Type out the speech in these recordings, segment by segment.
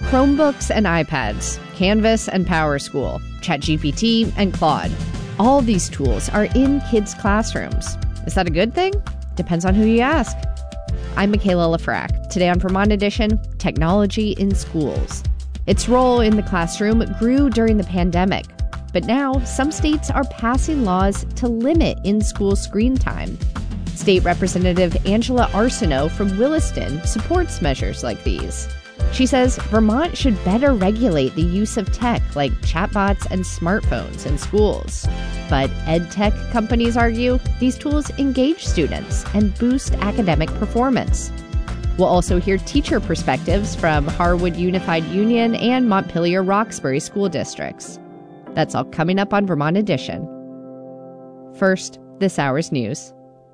Chromebooks and iPads, Canvas and PowerSchool, ChatGPT and Claude. All these tools are in kids' classrooms. Is that a good thing? Depends on who you ask. I'm Michaela Lafrac. Today on Vermont Edition, Technology in Schools. Its role in the classroom grew during the pandemic, but now some states are passing laws to limit in-school screen time. State Representative Angela Arsenault from Williston supports measures like these. She says Vermont should better regulate the use of tech like chatbots and smartphones in schools. But ed tech companies argue these tools engage students and boost academic performance. We'll also hear teacher perspectives from Harwood Unified Union and Montpelier Roxbury school districts. That's all coming up on Vermont Edition. First, this hour's news.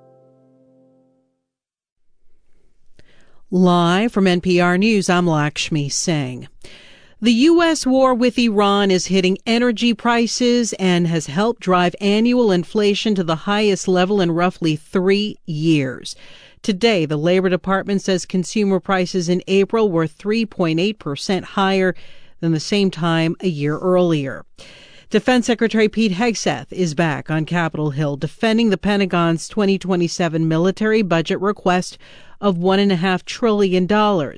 Live from NPR News, I'm Lakshmi Singh. The U.S. war with Iran is hitting energy prices and has helped drive annual inflation to the highest level in roughly 3 years. Today, the Labor Department says consumer prices in April were 3.8% higher than the same time a year earlier. Defense Secretary Pete Hegseth is back on Capitol Hill defending the Pentagon's 2027 military budget request of $1.5 trillion.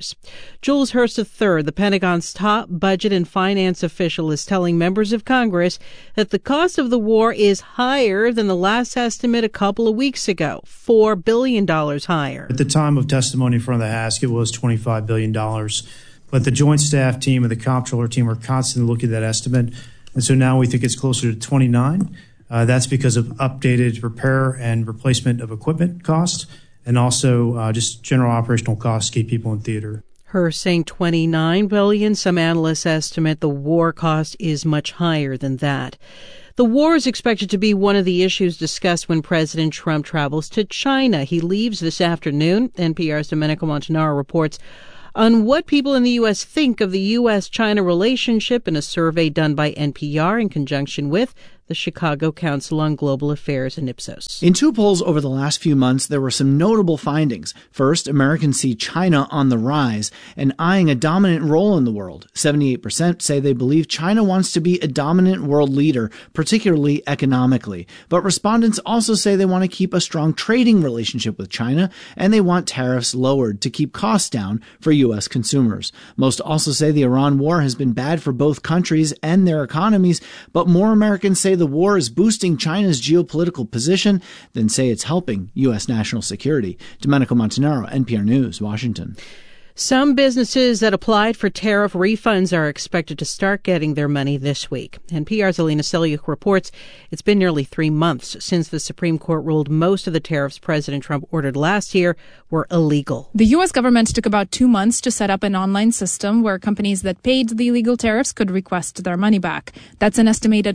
Jules Hurst III, the Pentagon's top budget and finance official, is telling members of Congress that the cost of the war is higher than the last estimate a couple of weeks ago, $4 billion higher. At the time of testimony in front of the Ask, it was $25 billion. But the Joint Staff team and the Comptroller team are constantly looking at that estimate. And so now we think it's closer to 29. That's because of updated repair and replacement of equipment costs and also just general operational costs to keep people in theater. Hurst saying $29 billion. Some analysts estimate the war cost is much higher than that. The war is expected to be one of the issues discussed when President Trump travels to China. He leaves this afternoon. NPR's Domenico Montanaro reports on what people in the U.S. think of the U.S.-China relationship in a survey done by NPR in conjunction with the Chicago Council on Global Affairs and Ipsos. In two polls over the last few months, there were some notable findings. First, Americans see China on the rise and eyeing a dominant role in the world. 78% say they believe China wants to be a dominant world leader, particularly economically. But respondents also say they want to keep a strong trading relationship with China, and they want tariffs lowered to keep costs down for U.S. consumers. Most also say the Iran war has been bad for both countries and their economies, but more Americans say the war is boosting China's geopolitical position than say it's helping U.S. national security. Domenico Montanaro, NPR News, Washington. Some businesses that applied for tariff refunds are expected to start getting their money this week. NPR's Alina Selyukh reports it's been nearly 3 months since the Supreme Court ruled most of the tariffs President Trump ordered last year were illegal. The U.S. government took about 2 months to set up an online system where companies that paid the illegal tariffs could request their money back. That's an estimated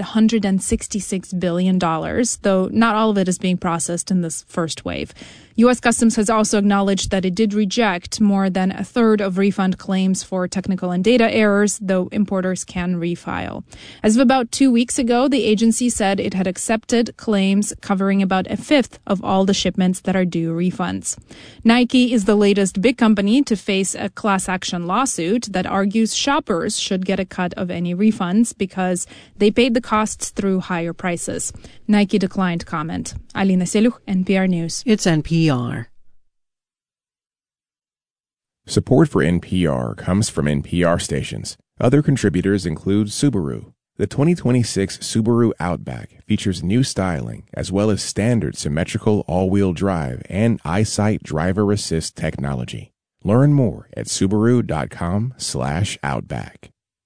$166 billion, though not all of it is being processed in this first wave. U.S. Customs has also acknowledged that it did reject more than a third of refund claims for technical and data errors, though importers can refile. As of about 2 weeks ago, the agency said it had accepted claims covering about a fifth of all the shipments that are due refunds. Nike is the latest big company to face a class action lawsuit that argues shoppers should get a cut of any refunds because they paid the costs through higher prices. Nike declined comment. Alina Selyukh, NPR News. It's NPR. Support for NPR comes from NPR stations. Other contributors include Subaru. The 2026 Subaru Outback features new styling as well as standard symmetrical all-wheel drive and EyeSight driver assist technology. Learn more at Subaru.com/Outback.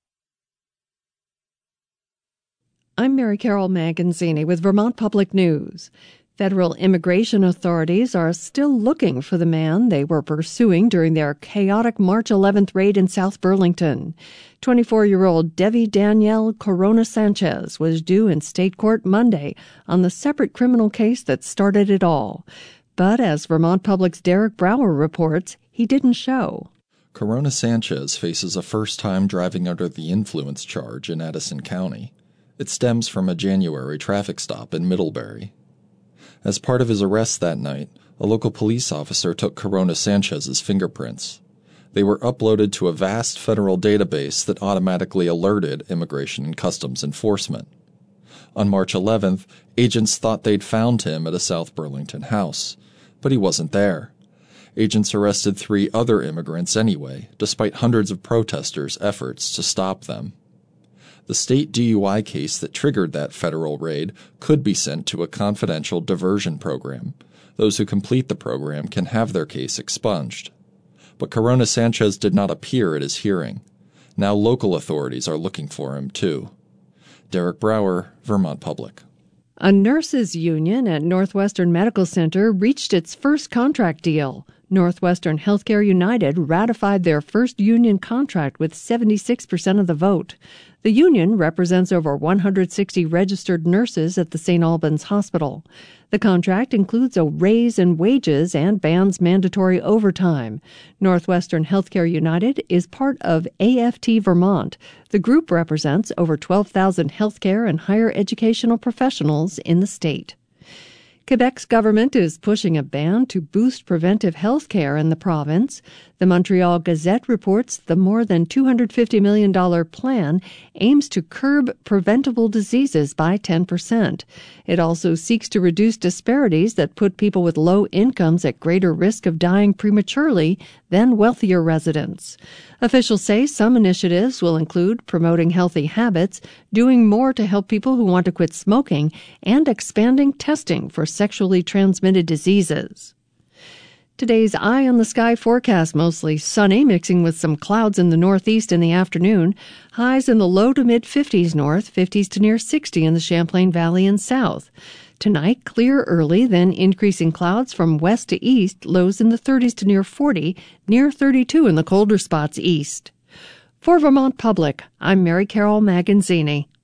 I'm Mary Carol Maganzini with Vermont Public News. Federal immigration authorities are still looking for the man they were pursuing during their chaotic March 11th raid in South Burlington. 24-year-old Devi Danielle Corona Sanchez was due in state court Monday on the separate criminal case that started it all. But as Vermont Public's Derek Brower reports, he didn't show. Corona Sanchez faces a first-time driving under the influence charge in Addison County. It stems from a January traffic stop in Middlebury. As part of his arrest that night, a local police officer took Corona Sanchez's fingerprints. They were uploaded to a vast federal database that automatically alerted Immigration and Customs Enforcement. On March 11th, agents thought they'd found him at a South Burlington house, but he wasn't there. Agents arrested 3 other immigrants anyway, despite hundreds of protesters' efforts to stop them. The state DUI case that triggered that federal raid could be sent to a confidential diversion program. Those who complete the program can have their case expunged. But Corona Sanchez did not appear at his hearing. Now local authorities are looking for him, too. Derek Brower, Vermont Public. A nurses' union at Northwestern Medical Center reached its first contract deal. Northwestern Healthcare United ratified their first union contract with 76% of the vote. The union represents over 160 registered nurses at the St. Albans Hospital. The contract includes a raise in wages and bans mandatory overtime. Northwestern Healthcare United is part of AFT Vermont. The group represents over 12,000 healthcare and higher educational professionals in the state. Quebec's government is pushing a ban to boost preventive health care in the province. The Montreal Gazette reports the more than $250 million plan aims to curb preventable diseases by 10%. It also seeks to reduce disparities that put people with low incomes at greater risk of dying prematurely than wealthier residents. Officials say some initiatives will include promoting healthy habits, doing more to help people who want to quit smoking, and expanding testing for sexually transmitted diseases. Today's Eye on the Sky forecast: mostly sunny, mixing with some clouds in the northeast in the afternoon. Highs in the low to mid-50s north, 50s to near 60 in the Champlain Valley and south. Tonight, clear early, then increasing clouds from west to east, lows in the 30s to near 40, near 32 in the colder spots east. For Vermont Public, I'm Mary Carol Maganzini.